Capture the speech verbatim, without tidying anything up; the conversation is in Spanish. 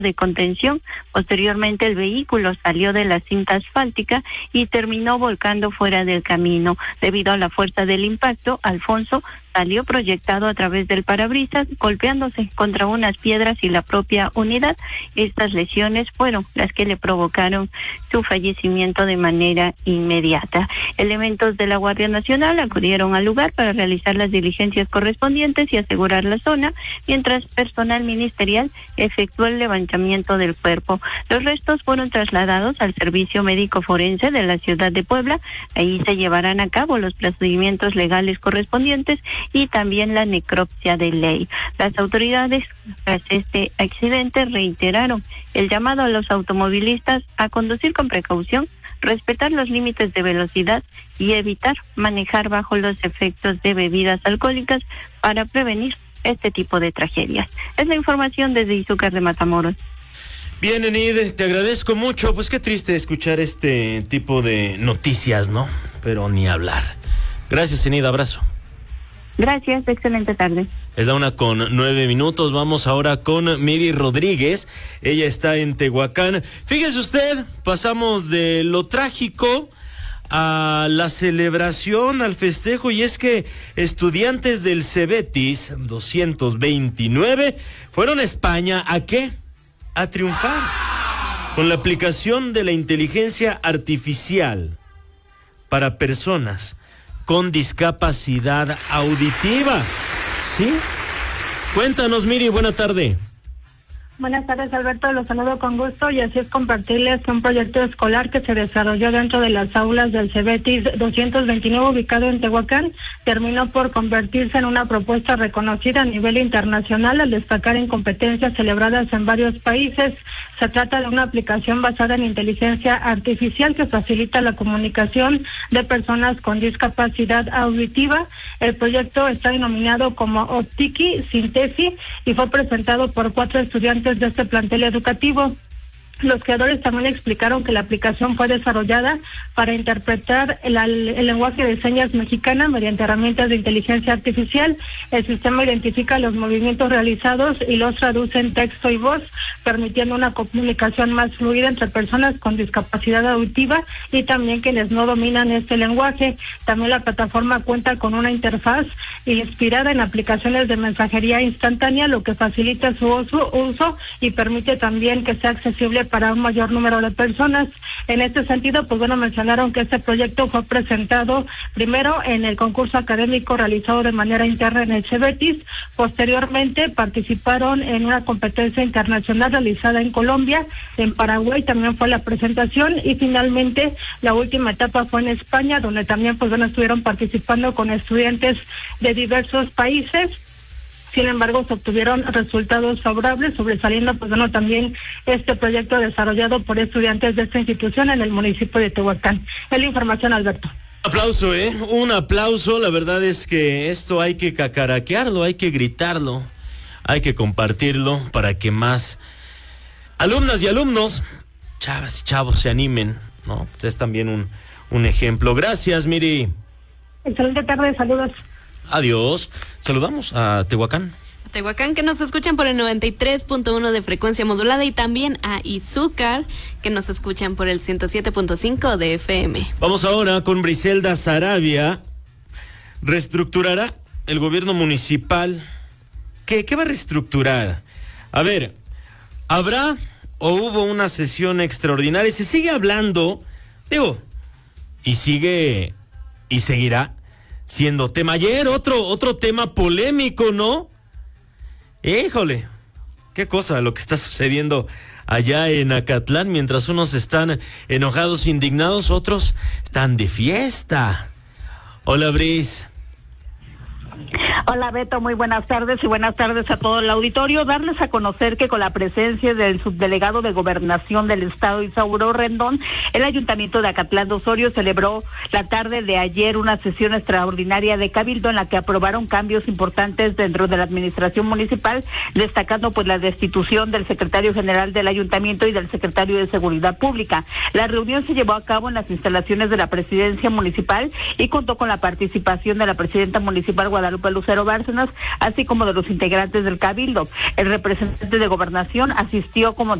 de contención. Posteriormente el vehículo salió de la cinta asfáltica y terminó volcando fuera del camino. Debido a la fuerza del impacto, Alfonso salió proyectado a través del parabrisas, golpeándose contra unas piedras y la propia unidad. Estas lesiones fueron las que le provocaron su fallecimiento de manera inmediata. Elementos de la Guardia Nacional acudieron al lugar para realizar las diligencias correspondientes y asegurar la zona, mientras personal ministerial efectuó el levantamiento del cuerpo. Los restos fueron trasladados al Servicio Médico Forense de la ciudad de Puebla. Ahí se llevarán a cabo los procedimientos legales correspondientes y también la necropsia de ley. Las autoridades tras este accidente reiteraron el llamado a los automovilistas a conducir con precaución, respetar los límites de velocidad y evitar manejar bajo los efectos de bebidas alcohólicas para prevenir este tipo de tragedias. Es la información desde Izúcar de Matamoros. Bien, Enid, te agradezco mucho. Pues qué triste escuchar este tipo de noticias, ¿no? Pero ni hablar. Gracias, Enid, abrazo. Gracias, excelente tarde. Es la una con nueve minutos. Vamos ahora con Miri Rodríguez. Ella está en Tehuacán. Fíjese usted, pasamos de lo trágico a la celebración, al festejo, y es que estudiantes del Cebetis doscientos veintinueve fueron a España. ¿A qué? A triunfar con la aplicación de la inteligencia artificial para personas con discapacidad auditiva. ¿Sí? Cuéntanos, Miri, buena tarde. Buenas tardes, Alberto, los saludo con gusto y así es compartirles un proyecto escolar que se desarrolló dentro de las aulas del Cebetis doscientos veintinueve ubicado en Tehuacán. Terminó por convertirse en una propuesta reconocida a nivel internacional al destacar en competencias celebradas en varios países. Se trata de una aplicación basada en inteligencia artificial que facilita la comunicación de personas con discapacidad auditiva. El proyecto está denominado como Optiki Sintesi y fue presentado por cuatro estudiantes de este plantel educativo. Los creadores también explicaron que la aplicación fue desarrollada para interpretar el, el lenguaje de señas mexicana mediante herramientas de inteligencia artificial. El sistema identifica los movimientos realizados y los traduce en texto y voz, permitiendo una comunicación más fluida entre personas con discapacidad auditiva y también quienes no dominan este lenguaje. También la plataforma cuenta con una interfaz inspirada en aplicaciones de mensajería instantánea, lo que facilita su uso, uso y permite también que sea accesible para un mayor número de personas. En este sentido, pues bueno, mencionaron que este proyecto fue presentado primero en el concurso académico realizado de manera interna en el Cebetis. Posteriormente participaron en una competencia internacional realizada en Colombia, en Paraguay también fue la presentación y finalmente la última etapa fue en España, donde también pues bueno estuvieron participando con estudiantes de diversos países. Sin embargo, se obtuvieron resultados favorables, sobresaliendo pues bueno también este proyecto desarrollado por estudiantes de esta institución en el municipio de Tehuacán. Es la información, Alberto. Un aplauso, ¿eh? Un aplauso. La verdad es que esto hay que cacaraquearlo, hay que gritarlo, hay que compartirlo para que más alumnas y alumnos, chavas y chavos se animen, ¿no? Es también un, un ejemplo. Gracias, Miri. Excelente tarde, saludos. Adiós. Saludamos a Tehuacán. A Tehuacán, que nos escuchan por el noventa y tres punto uno de frecuencia modulada, y también a Izúcar, que nos escuchan por el ciento siete punto cinco de F M. Vamos ahora con Briselda Saravia. ¿Reestructurará el gobierno municipal? ¿Qué, qué va a reestructurar? A ver, ¿habrá o hubo una sesión extraordinaria? Se sigue hablando, digo, y sigue, y seguirá siendo tema. Ayer otro, otro tema polémico, ¿no? Híjole, qué cosa lo que está sucediendo allá en Acatlán. Mientras unos están enojados, indignados, otros están de fiesta. Hola, Bris. Hola, Beto, muy buenas tardes y buenas tardes a todo el auditorio. Darles a conocer que con la presencia del subdelegado de Gobernación del Estado, Isauro Rendón, el Ayuntamiento de Acatlán de Osorio celebró la tarde de ayer una sesión extraordinaria de Cabildo en la que aprobaron cambios importantes dentro de la administración municipal, destacando pues la destitución del secretario general del Ayuntamiento y del secretario de Seguridad Pública. La reunión se llevó a cabo en las instalaciones de la Presidencia Municipal y contó con la participación de la Presidenta Municipal, Guadalupe Lucero Lucero Bárcenas, así como de los integrantes del Cabildo. El representante de Gobernación asistió como